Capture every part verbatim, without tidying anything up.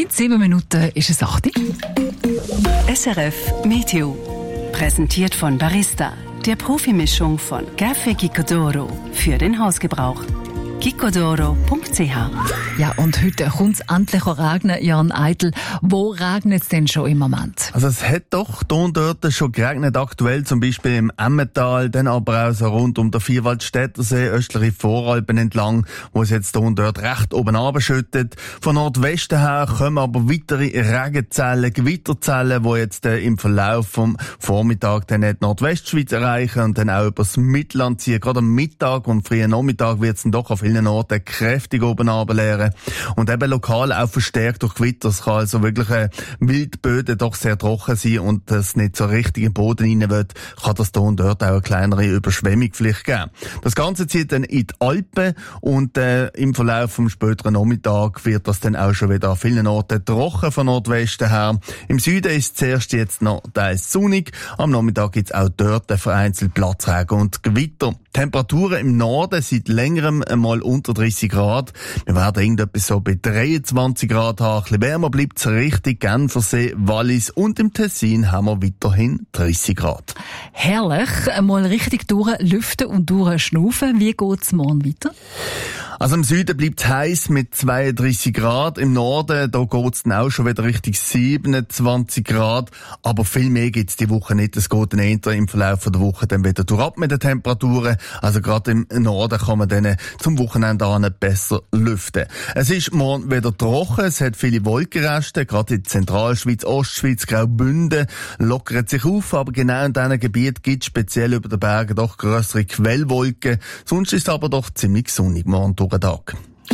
sieben Minuten ist es acht. S R F Meteo. Präsentiert von Barista, der Profimischung von Café Gicodoro für den Hausgebrauch. gicodoro punkt c h. Ja, und heute kommt es endlich regnen, Jan Eitel. Wo regnet es denn schon im Moment? Also es hat doch hier und dort schon geregnet, aktuell zum Beispiel im Emmental, dann aber auch so rund um den Vierwaldstättersee, östliche Voralpen entlang, wo es jetzt hier und dort recht oben runterschüttet. Von Nordwesten her kommen aber weitere Regenzellen, Gewitterzellen, die jetzt äh, im Verlauf vom Vormittag dann die Nordwestschweiz erreichen und dann auch übers Mittelland ziehen. Gerade am Mittag und frühen Nachmittag wird es dann doch auf vielen Orten kräftig oben runterleeren. Und eben lokal auch verstärkt durch Gewitter. Es kann also wirklich äh, Wildböden doch sehr trocken sein und das nicht so richtig im Boden rein will, kann das hier und dort auch eine kleinere Überschwemmung vielleicht geben. Das Ganze zieht dann in die Alpen und äh, im Verlauf vom späteren Nachmittag wird das dann auch schon wieder an vielen Orten trocken von Nordwesten her. Im Süden ist es zuerst jetzt noch teils sonnig. Am Nachmittag gibt es auch dort vereinzelt Platzregen und Gewitter. Temperaturen im Norden seit längerem einmal unter dreißig Grad. Wir werden irgendetwas so bei dreiundzwanzig Grad haben. Ein bisschen wärmer bleibt es richtig. Genfersee, Wallis und im Tessin haben wir weiterhin dreißig Grad. Herrlich. Mal richtig durchlüften und durchschnaufen. Wie geht es morgen weiter? Also im Süden bleibt es heiß mit zweiunddreißig Grad. Im Norden, da geht es dann auch schon wieder richtig siebenundzwanzig Grad. Aber viel mehr gibt es die Woche nicht. Es geht dann eher im Verlauf der Woche dann wieder durchab mit den Temperaturen. Also gerade im Norden kann man dann zum Wochenende an besser lüften. Es ist morgen wieder trocken. Es hat viele Wolkenreste. Gerade in Zentralschweiz, Ostschweiz, Graubünden lockert sich auf. Aber genau in diesen Gebieten gibt es speziell über den Bergen doch grössere Quellwolken. Sonst ist es aber doch ziemlich sonnig morgen durch den Tag.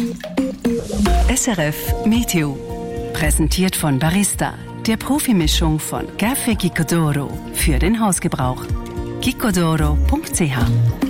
S R F Meteo. Präsentiert von Barista, der Profimischung von Café Gicodoro für den Hausgebrauch. gicodoro punkt c h.